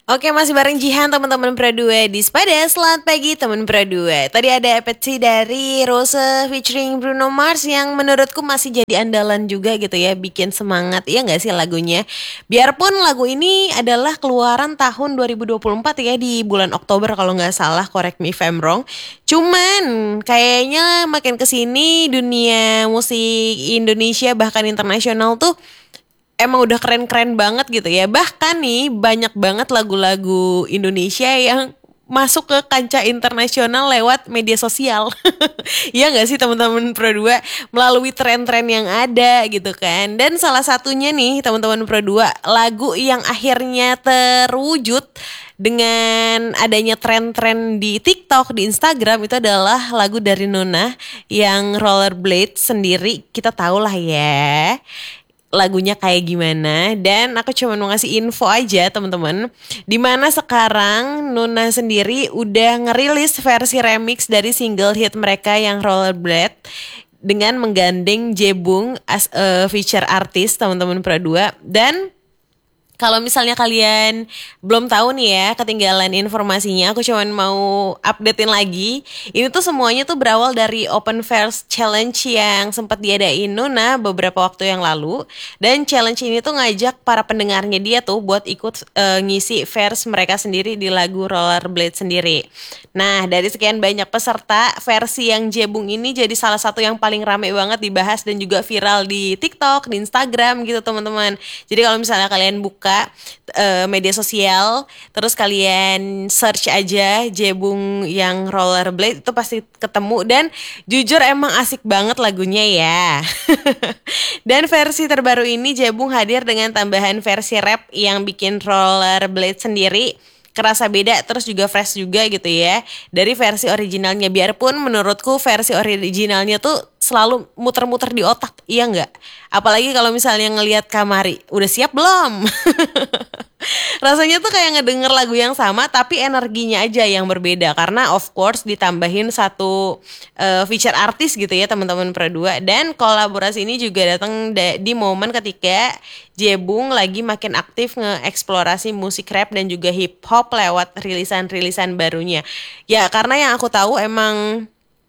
Oke, masih bareng Jihan teman-teman Pradua di Spada. Selamat pagi teman Pradua. Tadi ada EPC dari Rose featuring Bruno Mars yang menurutku masih jadi andalan juga gitu ya, bikin semangat. Iya nggak sih lagunya? Biarpun lagu ini adalah keluaran tahun 2024 ya, di bulan Oktober kalau nggak salah, correct me if I'm wrong. Cuman kayaknya makin kesini dunia musik Indonesia bahkan internasional tuh emang udah keren-keren banget gitu ya. Bahkan nih banyak banget lagu-lagu Indonesia yang masuk ke kancah internasional lewat media sosial. Iya nggak sih teman-teman Pro 2, melalui tren-tren yang ada gitu kan. Dan salah satunya nih teman-teman Pro 2, lagu yang akhirnya terwujud dengan adanya tren-tren di TikTok, di Instagram, itu adalah lagu dari Nona yang Rollerblade sendiri. Kita tahu lah ya lagunya kayak gimana, dan aku cuma mau ngasih info aja teman-teman, dimana sekarang Nuna sendiri udah ngerilis versi remix dari single hit mereka yang Rollerblade dengan menggandeng Jebung as a feature artist teman-teman Pro 2. Dan kalau misalnya kalian belum tahu nih ya, ketinggalan informasinya, aku cuman mau updatein lagi. Ini tuh semuanya tuh berawal dari Open Verse Challenge yang sempat diadain Nuna beberapa waktu yang lalu. Dan challenge ini tuh ngajak para pendengarnya dia tuh buat ikut ngisi verse mereka sendiri di lagu Rollerblade sendiri. Nah, dari sekian banyak peserta, versi yang Jebung ini jadi salah satu yang paling rame banget dibahas dan juga viral di TikTok, di Instagram gitu teman-teman. Jadi kalau misalnya kalian buka media sosial, terus kalian search aja Jebung yang Rollerblade, itu pasti ketemu. Dan jujur emang asik banget lagunya ya. Dan versi terbaru ini Jebung hadir dengan tambahan versi rap yang bikin Rollerblade sendiri kerasa beda, terus juga fresh juga gitu ya dari versi originalnya. Biarpun menurutku versi originalnya tuh selalu muter-muter di otak, iya nggak? Apalagi kalau misalnya ngelihat Kamari, udah siap belum? Rasanya tuh kayak ngedenger lagu yang sama tapi energinya aja yang berbeda, karena of course ditambahin satu feature artis gitu ya teman-teman Pro 2. Dan kolaborasi ini juga datang di momen ketika Jebung lagi makin aktif ngeeksplorasi musik rap dan juga hip hop lewat rilisan-rilisan barunya. Ya karena yang aku tahu emang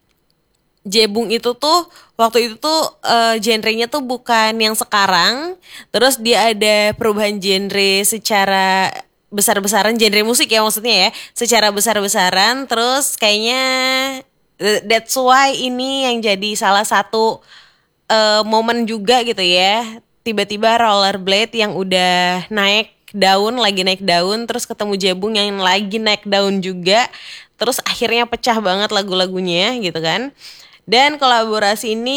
Jebung itu tuh waktu itu tuh genrenya tuh bukan yang sekarang. Terus dia ada perubahan genre secara besar-besaran, genre musik ya maksudnya ya, secara besar-besaran. Terus kayaknya that's why ini yang jadi salah satu momen juga gitu ya. Tiba-tiba Rollerblade yang udah naik daun, lagi naik daun, terus ketemu Jebung yang lagi naik daun juga. Terus akhirnya pecah banget lagu-lagunya gitu kan. Dan kolaborasi ini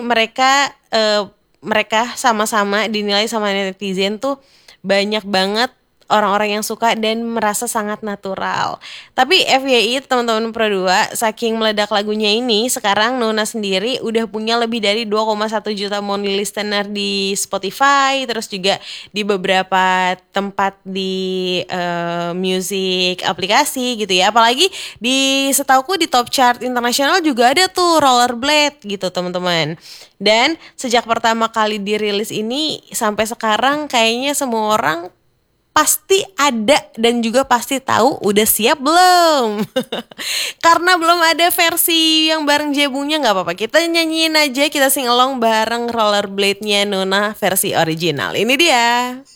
mereka sama-sama dinilai sama netizen tuh banyak banget orang-orang yang suka dan merasa sangat natural. Tapi FYI teman-teman Pro 2, saking meledak lagunya ini, sekarang Nona sendiri udah punya lebih dari 2,1 juta monthly listener di Spotify, terus juga di beberapa tempat di music aplikasi gitu ya. Apalagi di setauku di top chart internasional juga ada tuh Rollerblade gitu teman-teman. Dan sejak pertama kali dirilis ini sampai sekarang kayaknya semua orang pasti ada dan juga pasti tahu udah siap belum. Karena belum ada versi yang bareng Jebungnya, nggak apa-apa, kita nyanyiin aja, kita sing along bareng Rollerblade-nya Nona versi original. Ini dia.